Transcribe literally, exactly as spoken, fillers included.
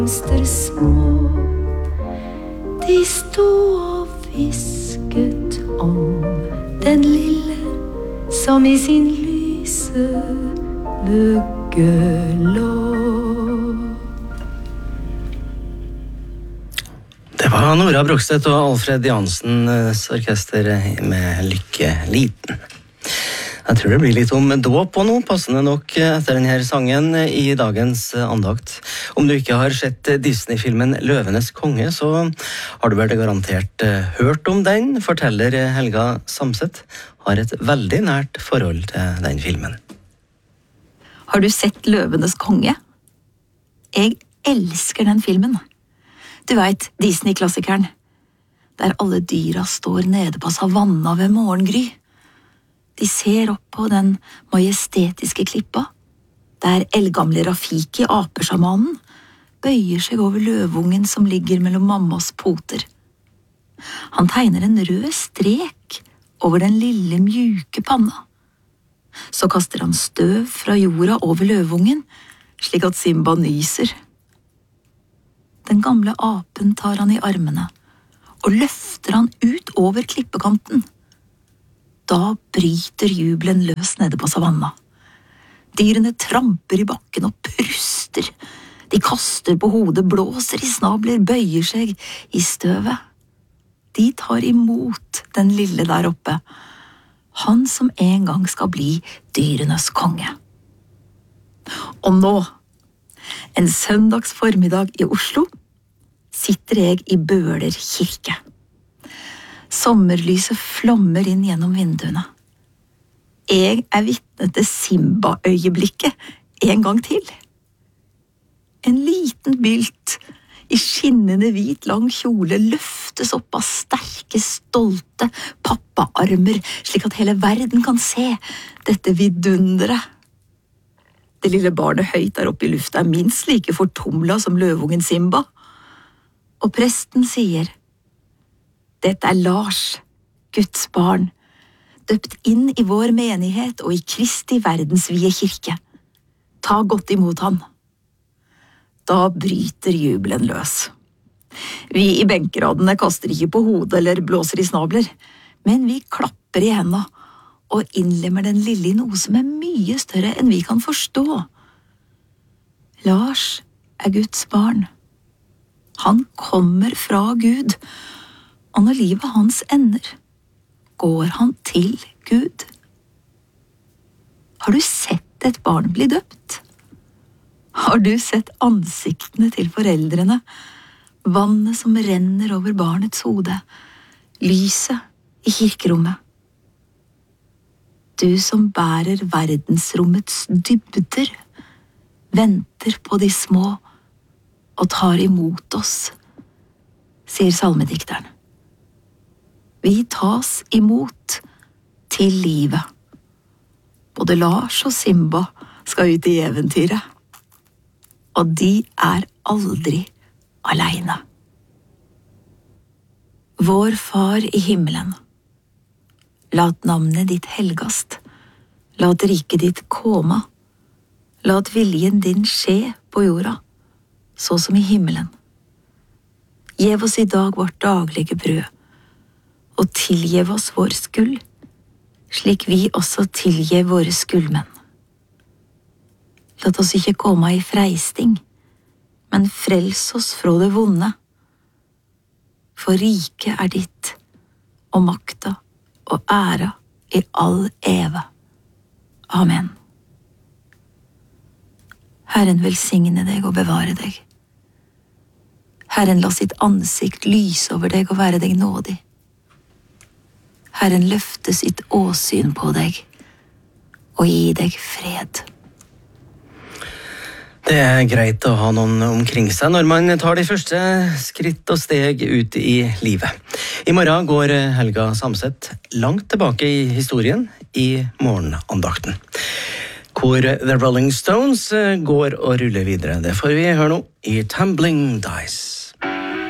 blomster små, de stod og visket om den lille som i sin lyse vugge lå. Det var Nora Brogstedt og Alfred Jansens orkester med Lykke Liten. Jeg tror det blir litt om dåp på noe, passende nok etter denne sangen i dagens andakt. Om du ikke har sett Disney-filmen Løvenes konge, så har du vel garantert hørt om den, forteller Helga Samset, har et veldig nært forhold til den filmen. Har du sett Løvenes konge? Jeg elsker den filmen. Du vet, Disney-klassikeren, der alle dyra står nede på savanna ved morgengry. De ser opp på den majestetiske klippa, der eldgamle Rafiki, apesjamanen, bøyer seg over løvungen som ligger mellom mammas poter. Han tegner en rød strek over den lille mjuke panna. Så kaster han støv fra jorda over løvungen, slik at Simba nyser. Den gamle apen tar han i armene og løfter han ut over klippekanten. Da bryter jubelen løs nede på savanna. Dyrene tramper i bakken og pruster. De kaster på hodet, blåser i snabler, bøyer seg i støvet. De tar imot den lille der oppe, han som en gang skal bli dyrenes konge. Og nå, en søndags formiddag i Oslo, sitter jeg i Bøler kirke. Sommerlyset flommer inn gjennom vinduene. Jeg er vitne til Simba-øyeblikket en gang til. En liten bylt i skinnende hvit lang kjole løftes opp av sterke, stolte pappaarmer, slik at hele verden kan se dette vidunderet. Det lille barnet høyt der oppe i lufta er minst like fortumla som løvungen Simba. Og presten sier: Dette er Lars, Guds barn, døpt inn i vår menighet og i Kristi verdensvide kirke. Ta godt imot han. Da bryter jubelen løs. Vi i benkeradene kaster ikke på hodet eller blåser i snabler, men vi klapper i hendene og innlemmer den lille i noe som er mye større enn vi kan forstå. Lars er Guds barn. Han kommer fra Gud, og når livet hans ender, går han til Gud. Har du sett et barn bli døpt? Har du sett ansiktene til foreldrene, vannet som renner over barnets hode, lyset i kirkerommet? Du som bærer verdensrommets dybder, venter på de små og tar imot oss, sier salmedikteren. Vi tas imot til livet. Både Lars og Simba skal ut i eventyret, og de er aldri alene. Vår Far i himmelen, lat navnet ditt helgast, lat riket ditt koma, lat viljen din skje på jorda, så som i himmelen. Gjev oss i dag vårt daglige brød, og tilgjev oss vår skyld, slik vi også tilgjev våre skyldmenn. Lat oss ikke komme i freisting, men frels oss fra det vonde. For riket er ditt, og makta og æra i all eve. Amen. Herren velsigne deg og bevare deg. Herren la sitt ansikt lyse over deg og være deg nådig. Herren løfte sitt åsyn på deg og gi deg fred. Det er greit å ha noen omkring seg når man tar de første skritt og steg ut i livet. I morgen går Helga Samset langt tilbake i historien i morgenandakten, hvor The Rolling Stones går og ruller videre. Det får vi høre nå i Tumbling Dice.